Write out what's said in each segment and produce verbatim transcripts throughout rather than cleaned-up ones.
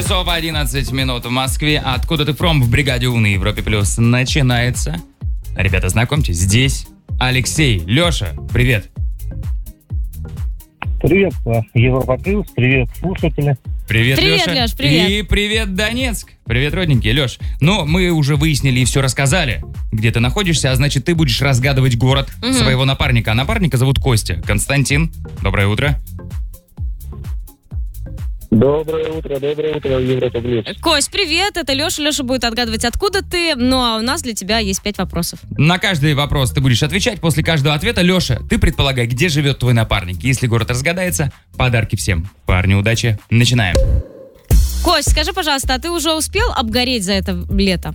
часов одиннадцать минут в Москве. Откуда ты фром в бригаде У на Европе Плюс начинается. Ребята, знакомьтесь, здесь Алексей. Леша, привет. Привет, Европа Плюс, привет, слушатели. Привет, Привет, Леша. Леш, привет. И привет, Донецк. Привет, родненький. Леш, ну, мы уже выяснили и все рассказали, где ты находишься, а значит, ты будешь разгадывать город Мгм. своего напарника. А напарника зовут Костя. Константин, доброе утро. Доброе утро, доброе утро, Европа Плюс. Кость, привет, это Леша. Леша будет отгадывать, откуда ты. Ну, а у нас для тебя есть пять вопросов. На каждый вопрос ты будешь отвечать. После каждого ответа, Леша, ты предполагай, где живет твой напарник. Если город разгадается, подарки всем. Парни, удачи. Начинаем. Кость, скажи, пожалуйста, а ты уже успел обгореть за это лето?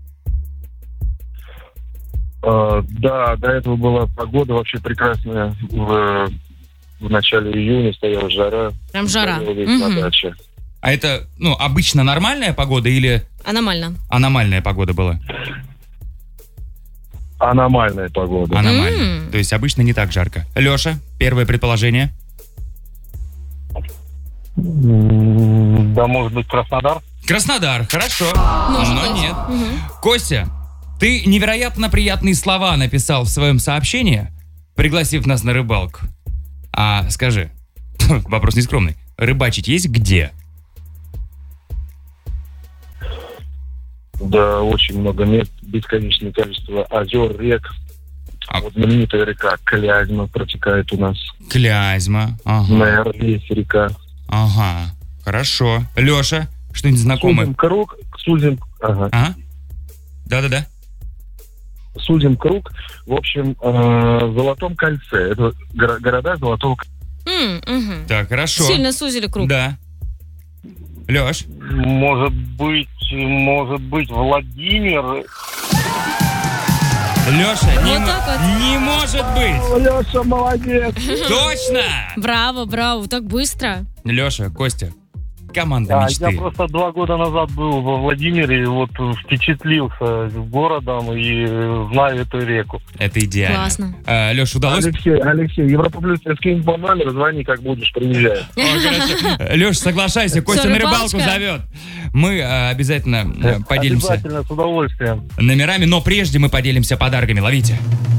Э, да, до этого была погода вообще прекрасная. В, в начале июня стояла жара. Прям жара. Стоял весь на Мгм. даче. А это, ну, обычно нормальная погода или Аномально. аномальная погода была? Аномальная погода. Аномальная. М. То есть обычно не так жарко. Леша, первое предположение. М, Да, может быть, Краснодар? Краснодар, хорошо. Может Но быть. нет. Мгм. Костя, ты невероятно приятные слова написал в своем сообщении, пригласив нас на рыбалку. А скажи, вопрос нескромный, рыбачить есть где? Да, очень много мест, бесконечное количество озер, рек. А- Вот знаменитая река Клязьма протекает у нас. Клязьма. Ага. На Орле есть река. Ага. Хорошо. Леша, что-нибудь знакомое? Судим круг, судим, ага. Ага. Да-да-да. Судим круг, в общем, э, в Золотом кольце. Это горо- города Золотого кольца. М, мгм. Так, хорошо. Сильно сузили круг. Да. Леш, Может быть, может быть, Владимир. Леша, не, Вот мо- так вот. не может быть. Леша, молодец. Точно. Браво, браво, так быстро. Леша, Костя, команда А, мечты. я просто два года назад был во Владимире и вот впечатлился городом и знаю эту реку. Это идеально. Классно. А, Леш, удалось? Алексей, Алексей, Европа Плюс, я скинь по номеру, звони, как будешь, приезжай. Леш, соглашайся, Костя Всё, на рыбалку рыбалочка? зовет. Мы а, обязательно э, поделимся Обязательно, с удовольствием. номерами, но прежде мы поделимся подарками. Ловите.